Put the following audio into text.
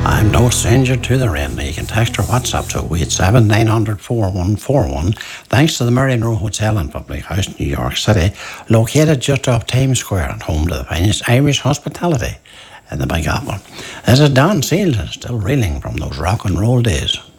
I'm no stranger to the rain. You can text or WhatsApp to 087 900 4141. Thanks to the Marion Row Hotel and Public House, New York City, located just off Times Square and home to the finest Irish hospitality in the Big Apple. This is Don Seals, still reeling from those rock and roll days.